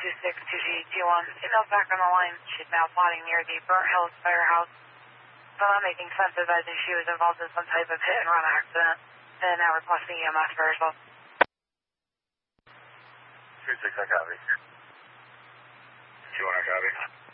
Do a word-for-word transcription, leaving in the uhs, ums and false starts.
two six two G two one. Female's back on the line. She's now plotting near the Burnt Hills Firehouse. But not making sense as I think she was involved in some type of hit and run accident. And now requesting E M S for herself. two six, I copy. two one, I copy.